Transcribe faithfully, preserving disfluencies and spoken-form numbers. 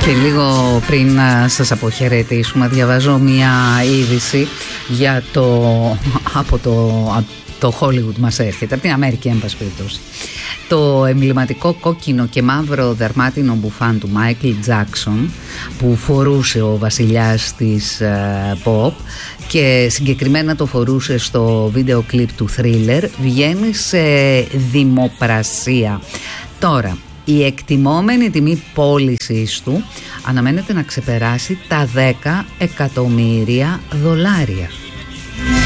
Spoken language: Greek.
Και λίγο πριν να σας αποχαιρετήσουμε, διαβάζω μια είδηση για το, από το, το Hollywood μας έρχεται, από την Αμερική εν πάση περιπτώσει. Το εμβληματικό κόκκινο και μαύρο δερμάτινο μπουφάν του Μάικλ Τζάκσον που φορούσε ο βασιλιάς της uh, pop και συγκεκριμένα το φορούσε στο βίντεο κλιπ του Thriller βγαίνει σε δημοπρασία. Τώρα, η εκτιμόμενη τιμή πώλησης του αναμένεται να ξεπεράσει τα δέκα εκατομμύρια δολάρια.